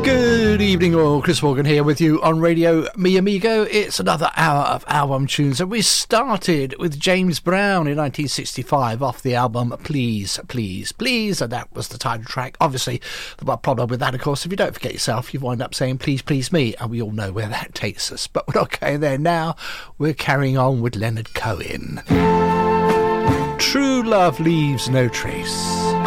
Good evening all, Chris Morgan here with you on Radio Mi Amigo. It's another hour of album tunes, and we started with James Brown in 1965 off the album Please, Please, Please, and that was the title track. Obviously, the problem with that, of course, if you don't forget yourself, you wind up saying Please, Please Me, and we all know where that takes us. But we're not going there now. We're carrying on with Leonard Cohen. True Love Leaves No Trace.